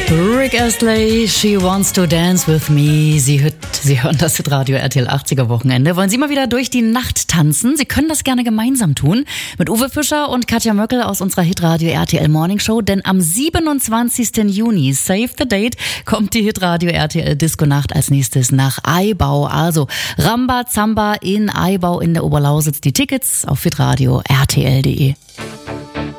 Rick Astley, She Wants to Dance with Me. Sie hören das Hitradio RTL 80er Wochenende. Wollen Sie mal wieder durch die Nacht tanzen? Sie können das gerne gemeinsam tun mit Uwe Fischer und Katja Möckel aus unserer Hitradio RTL Morning Show. Denn am 27. Juni, save the date, kommt die Hitradio RTL Disco Nacht als nächstes nach Aibau. Also Ramba Zamba in Aibau in der Oberlausitz. Die Tickets auf hitradio rtl.de.